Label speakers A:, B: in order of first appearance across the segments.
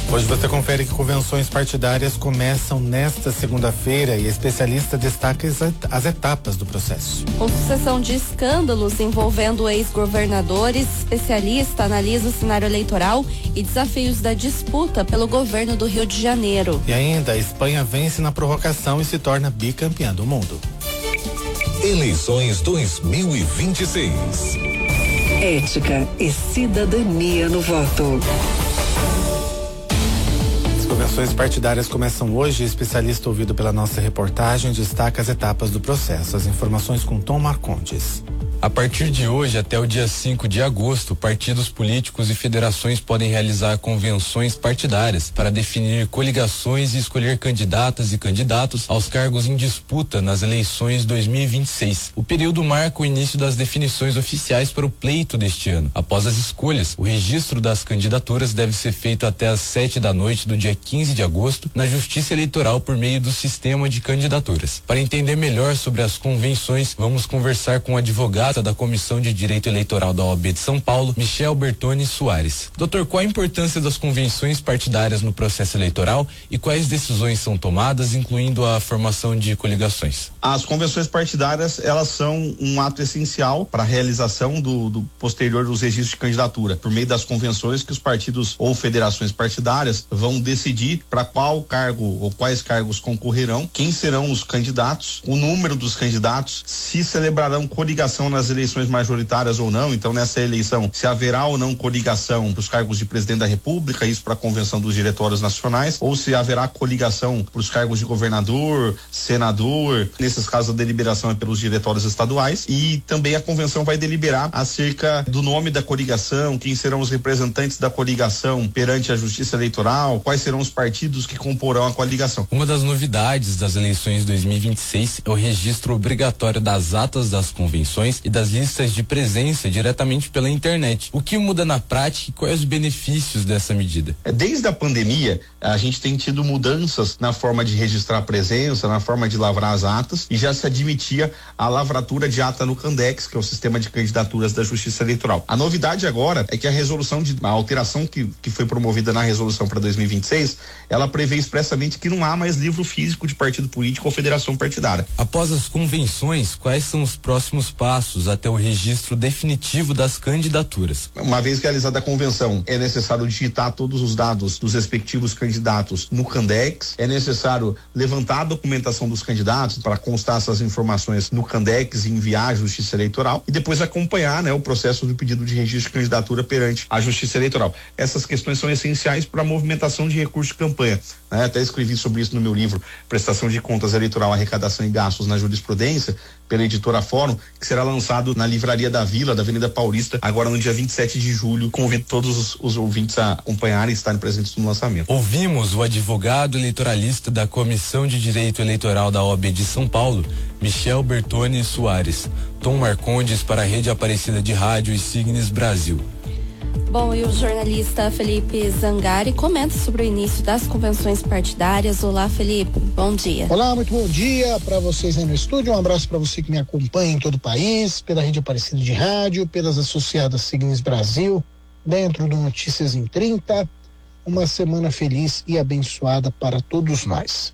A: Hoje você confere que convenções partidárias começam nesta segunda-feira e especialista destaca as etapas do processo.
B: Com sucessão de escândalos envolvendo ex-governadores, especialista analisa o cenário eleitoral e desafios da disputa pelo governo do Rio de Janeiro.
A: E ainda, a Espanha vence na prorrogação e se torna bicampeã do mundo.
C: Eleições 2026.
D: Ética e cidadania no voto.
A: Convenções partidárias começam hoje. Especialista ouvido pela nossa reportagem destaca as etapas do processo. As informações com Tom Marcondes.
E: A partir de hoje até o dia 5 de agosto, partidos políticos e federações podem realizar convenções partidárias para definir coligações e escolher candidatas e candidatos aos cargos em disputa nas eleições 2026. O período marca o início das definições oficiais para o pleito deste ano. Após as escolhas, o registro das candidaturas deve ser feito até às 7 da noite do dia 15 de agosto na Justiça Eleitoral por meio do sistema de candidaturas. Para entender melhor sobre as convenções, vamos conversar com o advogado da Comissão de Direito Eleitoral da OAB de São Paulo, Michel Bertoni Soares. Doutor, qual a importância das convenções partidárias no processo eleitoral e quais decisões são tomadas, incluindo a formação de coligações?
F: As convenções partidárias, elas são um ato essencial para a realização do posterior dos registros de candidatura, por meio das convenções que os partidos ou federações partidárias vão decidir para qual cargo ou quais cargos concorrerão, quem serão os candidatos, o número dos candidatos, se celebrarão coligação nas eleições majoritárias ou não. Então, nessa eleição, se haverá ou não coligação para os cargos de presidente da República, isso para a convenção dos diretórios nacionais, ou se haverá coligação para os cargos de governador, senador. Nesses casos, a deliberação é pelos diretórios estaduais, e também a convenção vai deliberar acerca do nome da coligação, quem serão os representantes da coligação perante a Justiça Eleitoral, quais serão os partidos que comporão a coligação.
E: Uma das novidades das eleições 2026 é o registro obrigatório das atas das convenções e das listas de presença diretamente pela internet. O que muda na prática e quais os benefícios dessa medida?
F: Desde a pandemia, a gente tem tido mudanças na forma de registrar a presença, na forma de lavrar as atas, e já se admitia a lavratura de ata no Candex, que é o sistema de candidaturas da Justiça Eleitoral. A novidade agora é que a alteração que foi promovida na resolução para 2026, ela prevê expressamente que não há mais livro físico de partido político ou federação partidária.
E: Após as convenções, quais são os próximos passos até o registro definitivo das candidaturas?
F: Uma vez realizada a convenção, é necessário digitar todos os dados dos respectivos candidatos no Candex, é necessário levantar a documentação dos candidatos para constar essas informações no Candex e enviar à Justiça Eleitoral, e depois acompanhar, o processo do pedido de registro de candidatura perante a Justiça Eleitoral. Essas questões são essenciais para a movimentação de recursos de campanha. Até escrevi sobre isso no meu livro Prestação de Contas Eleitoral, Arrecadação e Gastos na Jurisprudência, pela editora Fórum, que será lançado na Livraria da Vila, da Avenida Paulista, agora no dia 27 de julho. Convido todos os ouvintes a acompanharem e estarem presentes no lançamento.
E: Ouvimos o advogado eleitoralista da Comissão de Direito Eleitoral da OAB de São Paulo, Michel Bertoni Soares. Tom Marcondes para a Rede Aparecida de Rádio e Signes Brasil.
B: Bom, e o jornalista Felipe Zangari comenta sobre o início das convenções partidárias. Olá, Felipe, bom dia.
G: Olá, muito bom dia para vocês aí no estúdio. Um abraço para você que me acompanha em todo o país, pela Rede Aparecida de Rádio, pelas associadas Signes Brasil, dentro do Notícias em 30. Uma semana feliz e abençoada para todos nós.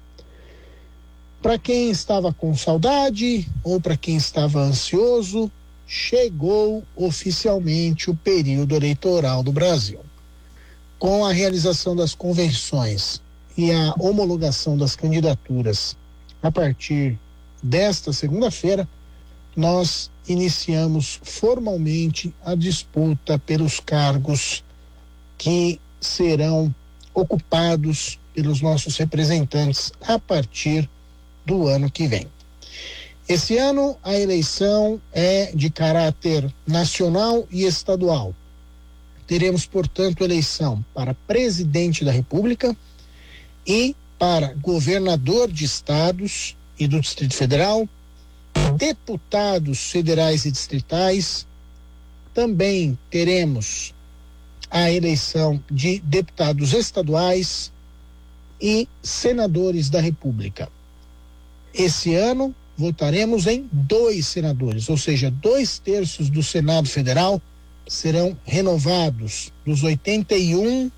G: Para quem estava com saudade ou para quem estava ansioso, chegou oficialmente o período eleitoral do Brasil. Com a realização das convenções e a homologação das candidaturas a partir desta segunda-feira, nós iniciamos formalmente a disputa pelos cargos que serão ocupados pelos nossos representantes a partir do ano que vem. Esse ano, a eleição é de caráter nacional e estadual. Teremos, portanto, eleição para presidente da República e para governador de estados e do Distrito Federal, deputados federais e distritais. Também teremos a eleição de deputados estaduais e senadores da República. Esse ano, votaremos em 2 senadores, ou seja, 2/3 do Senado Federal serão renovados. Dos 81